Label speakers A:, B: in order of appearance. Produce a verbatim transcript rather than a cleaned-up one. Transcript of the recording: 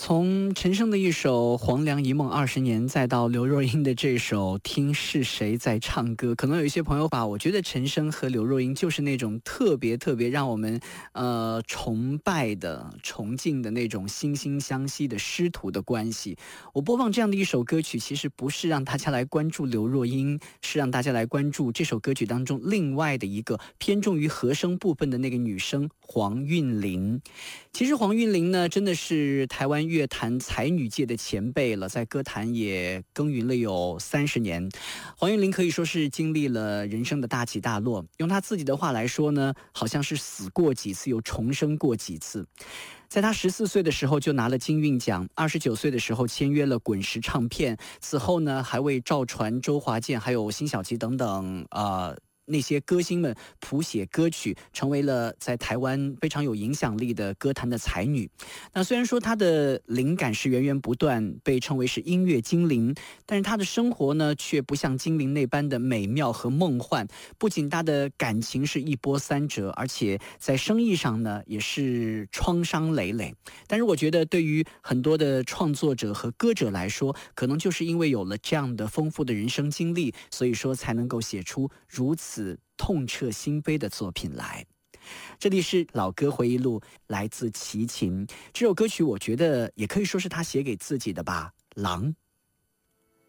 A: 从陈升的一首《黄粱一梦二十年》，再到刘若英的这首《听是谁在唱歌》，可能有一些朋友吧，我觉得陈升和刘若英就是那种特别特别让我们呃崇拜的、崇敬的那种惺惺相惜的师徒的关系。我播放这样的一首歌曲，其实不是让大家来关注刘若英，是让大家来关注这首歌曲当中另外的一个偏重于和声部分的那个女生黄韵玲。其实黄韵玲呢，真的是台湾乐坛才女界的前辈了，在歌坛也耕耘了有三十年。黄韵玲可以说是经历了人生的大起大落，用她自己的话来说呢，好像是死过几次又重生过几次。在她十四岁的时候就拿了金韵奖，二十九岁的时候签约了滚石唱片，此后呢还为赵传、周华健还有辛晓琪等等呃那些歌星们谱写歌曲，成为了在台湾非常有影响力的歌坛的才女。那虽然说她的灵感是源源不断，被称为是音乐精灵，但是她的生活呢，却不像精灵那般的美妙和梦幻。不仅她的感情是一波三折，而且在生意上呢，也是创伤累累。但是我觉得，对于很多的创作者和歌者来说，可能就是因为有了这样的丰富的人生经历，所以说才能够写出如此痛彻心扉的作品来。这里是老歌回忆录，来自齐秦。这首歌曲我觉得也可以说是他写给自己的吧，狼。